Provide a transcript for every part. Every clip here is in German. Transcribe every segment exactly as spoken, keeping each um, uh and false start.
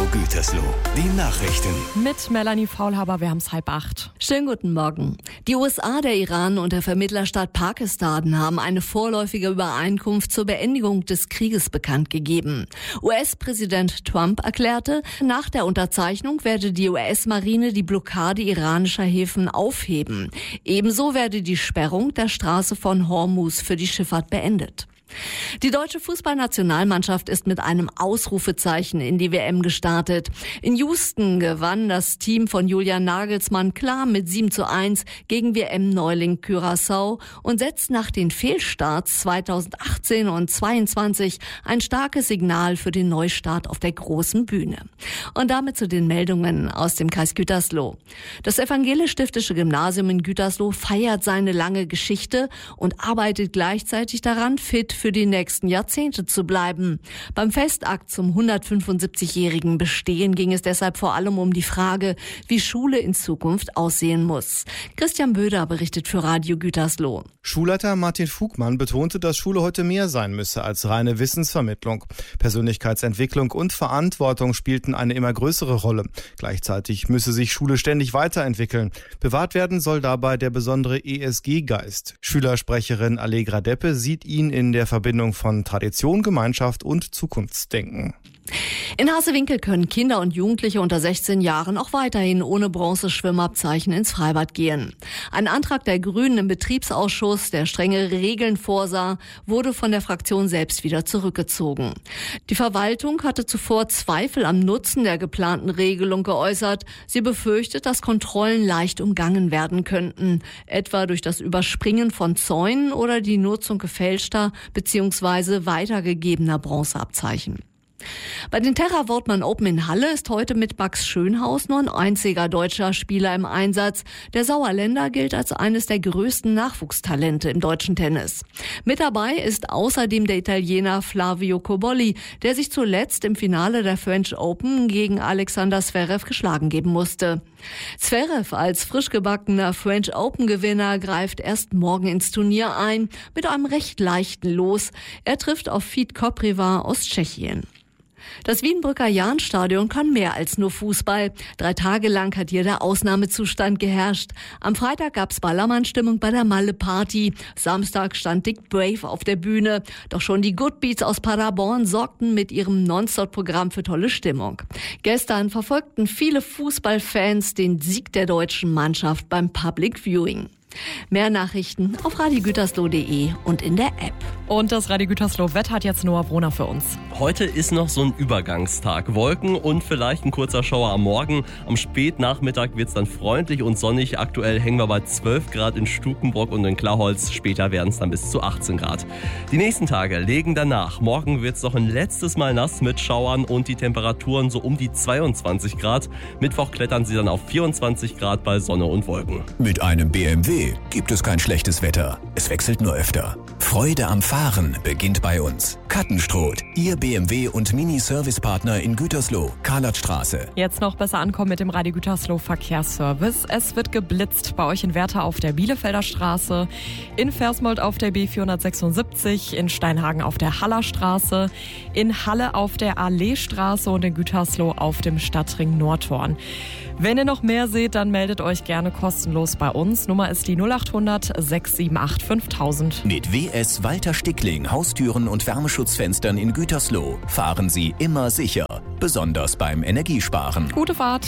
Gütersloh, die Nachrichten. Mit Melanie Faulhaber, wir haben es halb acht. Schönen guten Morgen. Die U S A, der Iran und der Vermittlerstaat Pakistan haben eine vorläufige Übereinkunft zur Beendigung des Krieges bekannt gegeben. U S-Präsident Trump erklärte, nach der Unterzeichnung werde die U S-Marine die Blockade iranischer Häfen aufheben. Ebenso werde die Sperrung der Straße von Hormuz für die Schifffahrt beendet. Die deutsche Fußballnationalmannschaft ist mit einem Ausrufezeichen in die W M gestartet. In Houston gewann das Team von Julian Nagelsmann klar mit sieben zu eins gegen W M-Neuling Curaçao und setzt nach den Fehlstarts zweitausendachtzehn und zweitausendzweiundzwanzig ein starkes Signal für den Neustart auf der großen Bühne. Und damit zu den Meldungen aus dem Kreis Gütersloh. Das evangelisch-stiftische Gymnasium in Gütersloh feiert seine lange Geschichte und arbeitet gleichzeitig daran, fit für die nächsten Jahrzehnte zu bleiben. Beim Festakt zum hundertfünfundsiebzigjährigen Bestehen ging es deshalb vor allem um die Frage, wie Schule in Zukunft aussehen muss. Christian Böder berichtet für Radio Gütersloh. Schulleiter Martin Fugmann betonte, dass Schule heute mehr sein müsse als reine Wissensvermittlung. Persönlichkeitsentwicklung und Verantwortung spielten eine immer größere Rolle. Gleichzeitig müsse sich Schule ständig weiterentwickeln. Bewahrt werden soll dabei der besondere E S G-Geist. Schülersprecherin Allegra Deppe sieht ihn in der Verbindung von Tradition, Gemeinschaft und Zukunftsdenken. In Hasewinkel können Kinder und Jugendliche unter sechzehn Jahren auch weiterhin ohne Bronzeschwimmabzeichen ins Freibad gehen. Ein Antrag der Grünen im Betriebsausschuss, der strengere Regeln vorsah, wurde von der Fraktion selbst wieder zurückgezogen. Die Verwaltung hatte zuvor Zweifel am Nutzen der geplanten Regelung geäußert. Sie befürchtet, dass Kontrollen leicht umgangen werden könnten, etwa durch das Überspringen von Zäunen oder die Nutzung gefälschter bzw. weitergegebener Bronzeabzeichen. Bei den Terra Wortmann Open in Halle ist heute mit Max Schönhaus nur ein einziger deutscher Spieler im Einsatz. Der Sauerländer gilt als eines der größten Nachwuchstalente im deutschen Tennis. Mit dabei ist außerdem der Italiener Flavio Cobolli, der sich zuletzt im Finale der French Open gegen Alexander Zverev geschlagen geben musste. Zverev als frisch gebackener French Open-Gewinner greift erst morgen ins Turnier ein mit einem recht leichten Los. Er trifft auf Fit Kopriva aus Tschechien. Das Wienbrücker Jahnstadion kann mehr als nur Fußball. Drei Tage lang hat hier der Ausnahmezustand geherrscht. Am Freitag gab's Ballermann-Stimmung bei der Malle-Party. Samstag stand Dick Brave auf der Bühne. Doch schon die Good Beats aus Paderborn sorgten mit ihrem Non-Stop-Programm für tolle Stimmung. Gestern verfolgten viele Fußballfans den Sieg der deutschen Mannschaft beim Public Viewing. Mehr Nachrichten auf radio gütersloh punkt de und in der App. Und das Radio Gütersloh Wetter hat jetzt Noah Brunner für uns. Heute ist noch so ein Übergangstag. Wolken und vielleicht ein kurzer Schauer am Morgen. Am Spätnachmittag wird es dann freundlich und sonnig. Aktuell hängen wir bei zwölf Grad in Stukenbrock und in Klauholz. Später werden es dann bis zu achtzehn Grad. Die nächsten Tage legen danach. Morgen wird es noch ein letztes Mal nass mit Schauern und die Temperaturen so um die zweiundzwanzig Grad. Mittwoch klettern sie dann auf vierundzwanzig Grad bei Sonne und Wolken. Mit einem B M W gibt es kein schlechtes Wetter. Es wechselt nur öfter. Freude am Fahren beginnt bei uns. Kattenstroth, Ihr B M W und Mini-Service-Partner in Gütersloh, Karlatstraße. Jetzt noch besser ankommen mit dem Radio Gütersloh Verkehrsservice. Es wird geblitzt bei euch in Werther auf der Bielefelder Straße, in Versmold auf der B vierhundertsechsundsiebzig, in Steinhagen auf der Hallerstraße, in Halle auf der Alleestraße und in Gütersloh auf dem Stadtring Nordhorn. Wenn ihr noch mehr seht, dann meldet euch gerne kostenlos bei uns. Nummer ist die null achthundert sechs sieben acht fünftausend. Mit W S Walter Stickling Haustüren und Wärmeschutzfenstern in Gütersloh fahren Sie immer sicher, besonders beim Energiesparen. Gute Fahrt!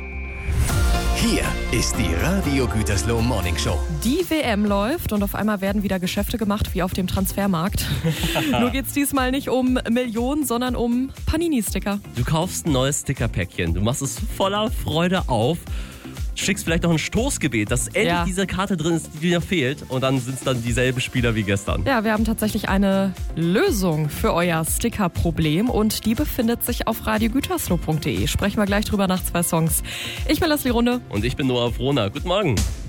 Hier ist die Radio Gütersloh Morning Show. Die W M läuft und auf einmal werden wieder Geschäfte gemacht wie auf dem Transfermarkt. Nur geht's diesmal nicht um Millionen, sondern um Panini-Sticker. Du kaufst ein neues Stickerpäckchen. Du machst es voller Freude auf. Schickst vielleicht noch ein Stoßgebet, dass endlich Ja. diese Karte drin ist, die dir fehlt. Und dann sind es dann dieselben Spieler wie gestern. Ja, wir haben tatsächlich eine Lösung für euer Sticker-Problem und die befindet sich auf radio gütersloh punkt de. Sprechen wir gleich drüber nach zwei Songs. Ich bin Leslie Runde. Und ich bin Noah Frohner. Guten Morgen.